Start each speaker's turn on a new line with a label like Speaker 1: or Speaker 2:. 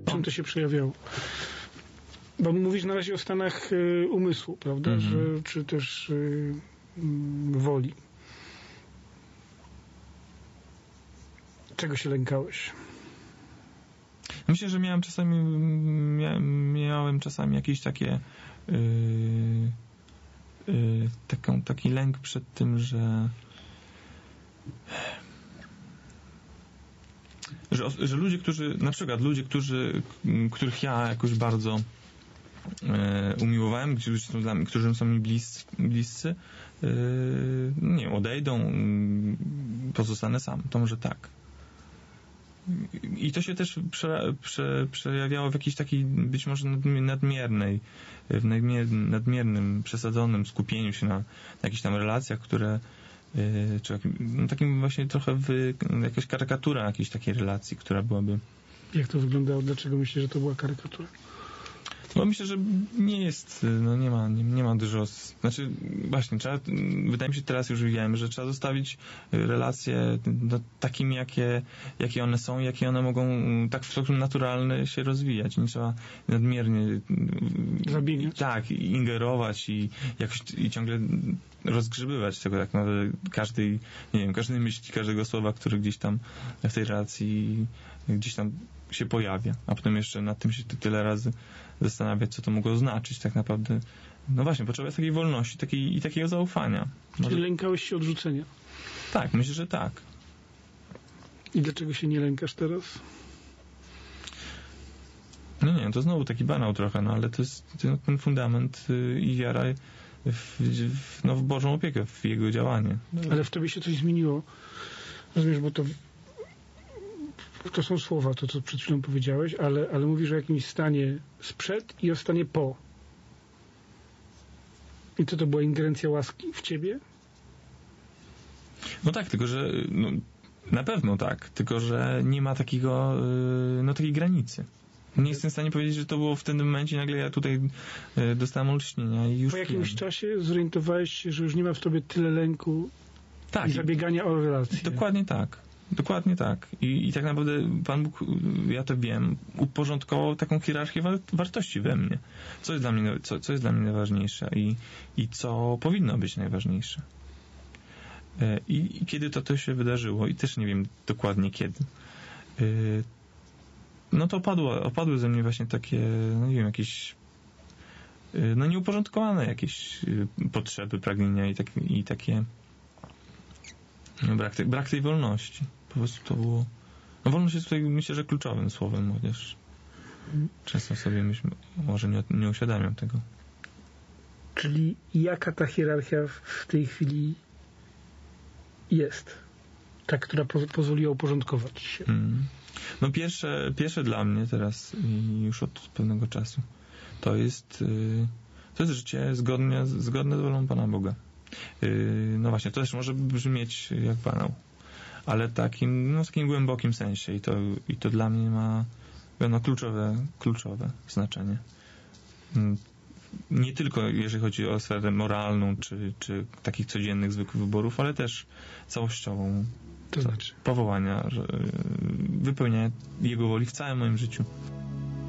Speaker 1: Czym to się przejawiało? Bo mówisz na razie o stanach umysłu, prawda? Czy też woli. Czego się lękałeś?
Speaker 2: Myślę, że miałem czasami jakieś takie taki lęk przed tym, że których ja jakoś bardzo umiłowałem, którzy są mi bliscy, nie odejdą, pozostanę sam. To może tak. I to się też przejawiało w jakiejś takiej być może nadmiernym, przesadzonym skupieniu się na jakichś tam relacjach, które takim właśnie trochę jakaś karykatura jakiejś takiej relacji, która byłaby...
Speaker 1: Jak to wyglądało? Dlaczego myślisz, że to była karykatura?
Speaker 2: Bo myślę, że nie jest, nie ma dużo, znaczy właśnie wydaje mi się, teraz już wiem, że trzeba zostawić relacje takimi, jakie one są, jakie one mogą tak w sposób naturalny się rozwijać. Nie trzeba nadmiernie
Speaker 1: zabiegać.
Speaker 2: Tak, ingerować i ciągle rozgrzebywać tego tak naprawdę każdej myśli, każdego słowa, które gdzieś tam w tej relacji gdzieś tam się pojawia, a potem jeszcze nad tym się tyle razy zastanawiać, co to mogło znaczyć tak naprawdę. No właśnie, potrzeba takiej wolności i takiego zaufania.
Speaker 1: Czyli lękałeś się odrzucenia?
Speaker 2: Tak, myślę, że tak.
Speaker 1: I dlaczego się nie lękasz teraz?
Speaker 2: Nie, to znowu taki banał trochę, ale to jest ten fundament i wiara w Bożą opiekę, w Jego działanie.
Speaker 1: Ale w tobie się coś zmieniło. Rozumiesz, bo to są słowa, to co przed chwilą powiedziałeś, ale mówisz o jakimś stanie sprzed i o stanie po. I co to była ingerencja łaski w ciebie?
Speaker 2: No tak, tylko że na pewno tak, tylko że nie ma takiej granicy. Nie jestem w stanie powiedzieć, że to było w tym momencie, nagle ja tutaj dostałem olśnienia i już...
Speaker 1: Po jakimś czasie zorientowałeś się, że już nie ma w tobie tyle lęku i zabiegania o relacje.
Speaker 2: Dokładnie tak. Dokładnie tak. I tak naprawdę Pan Bóg, ja to wiem, uporządkował taką hierarchię wartości we mnie. Co jest dla mnie najważniejsze i co powinno być najważniejsze. I kiedy to się wydarzyło, i też nie wiem dokładnie kiedy, to opadły ze mnie właśnie takie, nie wiem, jakieś nieuporządkowane jakieś potrzeby, pragnienia i takie brak tej wolności. Po prostu to było... wolność jest tutaj, myślę, że kluczowym słowem, chociaż często sobie może nie uświadamiam tego.
Speaker 1: Czyli jaka ta hierarchia w tej chwili jest? Ta, która pozwoliła uporządkować się.
Speaker 2: Pierwsze dla mnie teraz i już od pewnego czasu to jest życie zgodne z wolą Pana Boga. No właśnie, to też może brzmieć jak banał, ale w takim głębokim sensie i to dla mnie ma kluczowe znaczenie. Nie tylko jeżeli chodzi o sferę moralną, czy takich codziennych, zwykłych wyborów, ale też całościową.
Speaker 1: To znaczy?
Speaker 2: Powołania, wypełniania Jego woli w całym moim życiu.